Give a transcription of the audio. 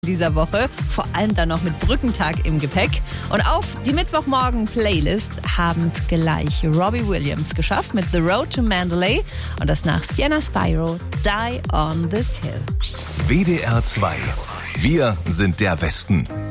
dieser Woche, vor allem dann noch mit Brückentag im Gepäck. Und auf die Mittwochmorgen-Playlist haben es gleich Robbie Williams geschafft mit The Road to Mandalay und das nach Sienna Spyro, Die on This Hill. WDR 2. Wir sind der Westen.